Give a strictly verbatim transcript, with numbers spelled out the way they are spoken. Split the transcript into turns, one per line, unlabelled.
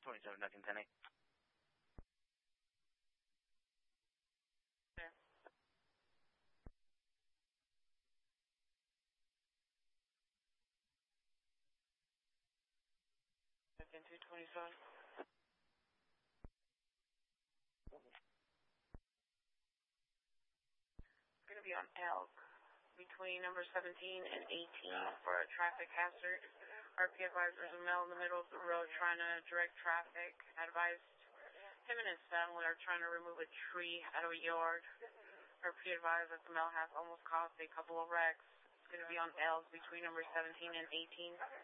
twenty-seven, nothing, ten eight.
There. Second two twenty-seven. It's going to be on Elk, between number seventeen and eighteen for a traffic hazard. R P advised there's a male in the middle of the road trying to direct traffic. Advised him and his family are trying to remove a tree out of a yard. R P advised that the male has almost caused a couple of wrecks. It's going to be on L's between number seventeen and eighteen.